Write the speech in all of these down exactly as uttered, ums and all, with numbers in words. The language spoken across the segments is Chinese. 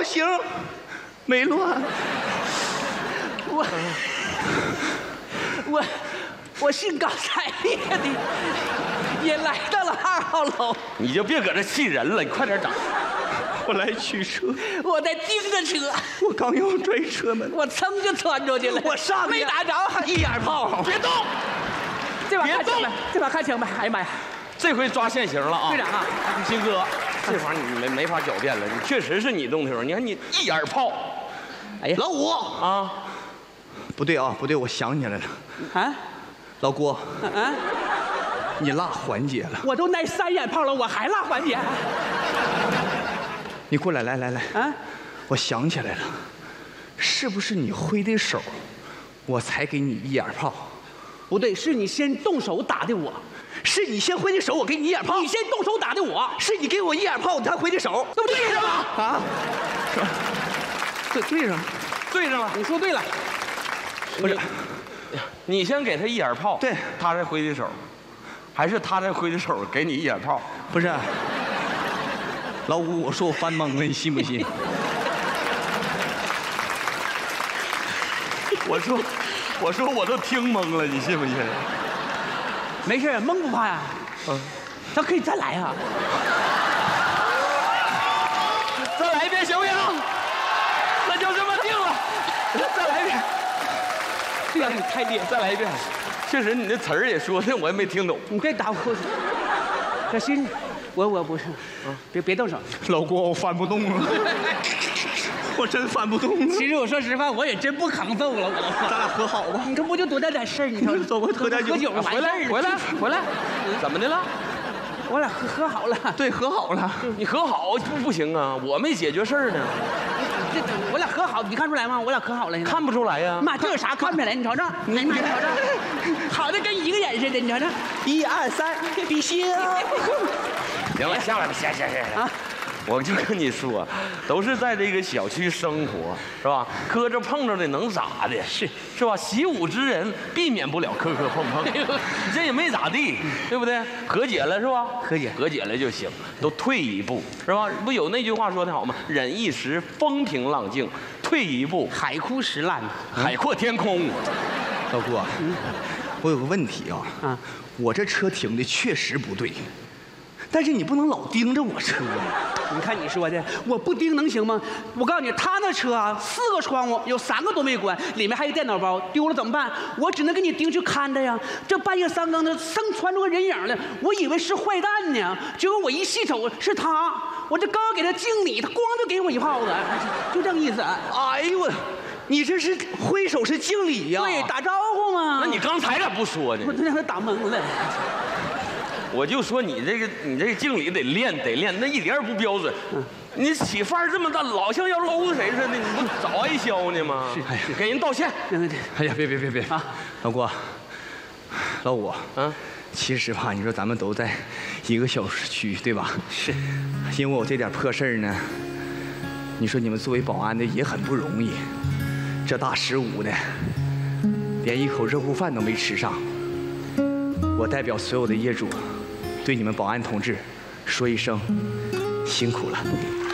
行，没乱。 我我我兴高采烈的也来到了二号楼。 你就别搁这气人了，你快点找。 我来取车， 我在盯着车， 我刚要拽车门， 我噌就窜出去了。 我上没打着， 一眼炮， 别动， 这把别动看枪呗，这把看枪呗。哎呀妈呀， 这回抓现行了啊！ 队长啊， 鑫哥，这玩意儿你没没法狡辩了，你确实是你动手。你看你一眼炮， 哎呀， 老五啊， 不对啊，不对，我想起来了， 啊老郭， 啊， 你落环节了， 我都挨三眼炮了，我还落环节你过来，来来来， 啊？ 我想起来了，是不是你挥的手，我才给你一眼炮？ 不对，是你先动手打的我， 是你先挥的手，我给你一眼炮。 你先动手打的我， 是你给我一眼炮，你才挥的手， 这不对上了？ 啊？是吧？对对上了， 对上了。 你说对了， 不是， 你先给他一眼炮， 对， 他再挥的手，还是他再挥的手给你一眼炮？ 不是。老五，我说我翻懵了，你信不信？ 我说，我说我都听懵了，你信不信？ 没事，蒙不怕呀。 嗯， 咱可以再来啊。 再来一遍行不行？那就这么定了。再来一遍。 对呀，你太厉害， 再来一遍。确实，你那词儿也说的我也没听懂。 你别打我。小心，我我不是，别别动手。 老郭，我翻不动了，我真翻不动了。 其实我说实话，我也真不抗揍了，我。 咱俩和好吧？ 你这不就多大点事儿？你说， 走吧，喝点酒。 喝酒完回来，回来，回来。怎么的了？ 我俩和和好了。 对，和好了。 你和好不不行啊，我没解决事儿呢。 这我俩和好，你看出来吗？我俩和好了。 看不出来呀。 妈，这有啥看不出来？你瞅瞅，你你瞅瞅，好的跟一个人似的，你瞅瞅。 一二三，比心。 行了，下来吧，下下下下。啊，我就跟你说，都是在这个小区生活，是吧？磕着碰着的能咋的？是是吧？习武之人避免不了磕磕碰碰，你这也没咋地，对不对？和解了是吧？ 和解， 和解了就行，都退一步是吧？不有那句话说的好吗？忍一时风平浪静，退一步海枯石烂， 海阔天空。 老郭，我有个问题啊， 啊， 我这车停的确实不对。但是你不能老盯着我车， 你看你说的，我不盯能行吗？我告诉你，他那车啊，四个窗户有三个都没关，里面还有电脑包，丢了怎么办？我只能给你盯去看着呀。这半夜三更的，生窜出个人影来，我以为是坏蛋呢，结果我一细瞅是他，我这刚要给他敬礼，他咣就给我一炮子，就这个意思。 哎呦我，你这是挥手是敬礼呀？ 对，打招呼嘛。 那你刚才咋不说呢？ 我都让他打懵了。 我就说你这个你这个敬礼得练得练，那一点也不标准。你起范儿这么大，老像要搂谁似的，你不早挨削呢吗？ 是，哎呀， 给人道歉。 哎呀，别别别别啊！老郭，老五， 嗯， 其实吧，你说咱们都在一个小区，对吧？是，因为我这点破事儿呢，你说你们作为保安的也很不容易，这大十五的，连一口热乎饭都没吃上。我代表所有的业主，对你们保安同志说一声辛苦了。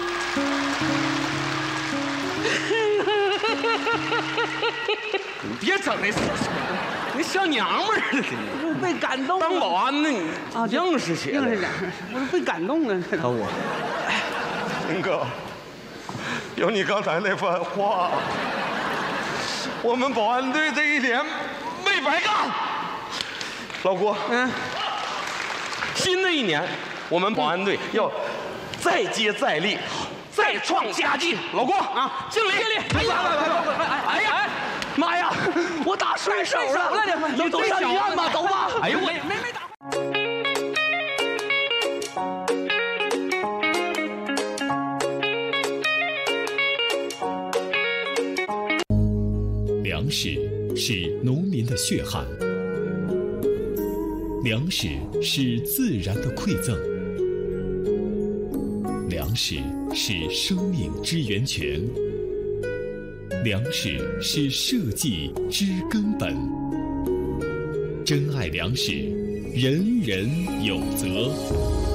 你别整那，你小娘们儿似的。 我被感动了。 当保安呢，你啊， 硬是起来。 硬是点，我都被感动了。 老五， 林哥，有你刚才那番话，我们保安队这一年没白干。老郭， 嗯， 新的一年，我们保安队要再接再厉，再创佳绩。老郭啊，敬礼！敬礼！ 哎呀，哎呀， 妈呀，我打顺手了， 你走上医院吧，走吧。 哎呦我没没打。 粮食是农民的血汗，粮食是自然的馈赠，粮食是生命之源泉，粮食是社稷之根本。珍爱粮食，人人有责。